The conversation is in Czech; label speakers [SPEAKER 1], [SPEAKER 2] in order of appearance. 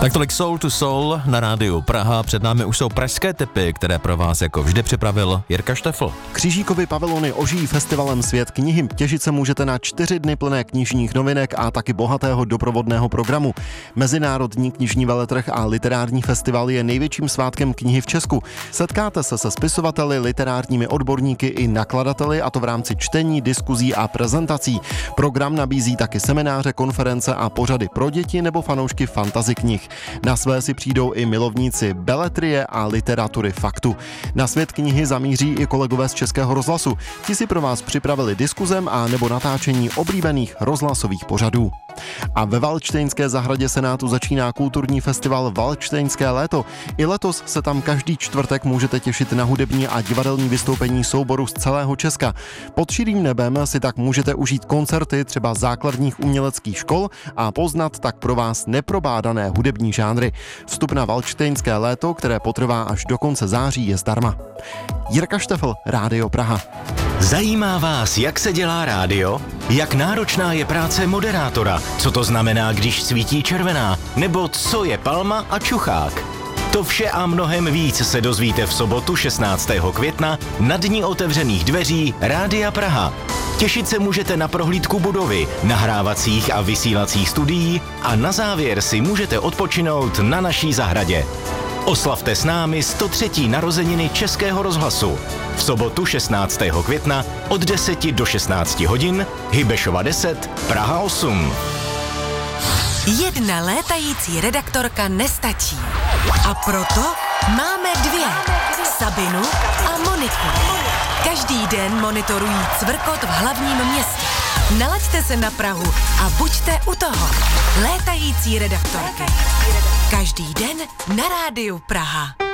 [SPEAKER 1] Tak tolik Soul to Soul na rádiu Praha. Před námi už jsou pražské tipy, které pro vás jako vždy připravil Jirka Štefl.
[SPEAKER 2] Křížíkovy pavilony ožijí festivalem Svět knihy. Těšit se můžete na 4 dny plné knižních novinek a taky bohatého doprovodného programu. Mezinárodní knižní veletrh a literární festival je největším svátkem knihy v Česku. Setkáte se se spisovateli, literárními odborníky i nakladateli, a to v rámci čtení, diskuzí a prezentací. Program nabízí taky semináře, konference a pořady pro děti nebo fanoušky fantasy knih. Na své si přijdou i milovníci beletrie a literatury faktu. Na Svět knihy zamíří i kolegové z Českého rozhlasu. Ti si pro vás připravili diskuzem a nebo natáčení oblíbených rozhlasových pořadů. A ve Valdštejnské zahradě Senátu začíná kulturní festival Valdštejnské léto. I letos se tam každý čtvrtek můžete těšit na hudební a divadelní vystoupení souborů z celého Česka. Pod širým nebem si tak můžete užít koncerty třeba základních uměleckých škol a poznat tak pro vás neprobádané hudební žánry. Vstup na Valdštejnské léto, které potrvá až do konce září, je zdarma. Jirka Štefl, Rádio Praha.
[SPEAKER 3] Zajímá vás, jak se dělá rádio? Jak náročná je práce moderátora? Co to znamená, když svítí červená? Nebo co je palma a čuchák? To vše a mnohem víc se dozvíte v sobotu 16. května na Dni otevřených dveří Rádia Praha. Těšit se můžete na prohlídku budovy, nahrávacích a vysílacích studií a na závěr si můžete odpočinout na naší zahradě. Oslavte s námi 103. narozeniny Českého rozhlasu. V sobotu 16. května od 10 do 16 hodin, Hybešova 10, Praha 8.
[SPEAKER 4] Jedna létající redaktorka nestačí. A proto máme 2. Sabinu a Moniku. Každý den monitorují cvrkot v hlavním městě. Nalaďte se na Prahu a buďte u toho. Létající redaktorky. Každý den na Rádiu Praha.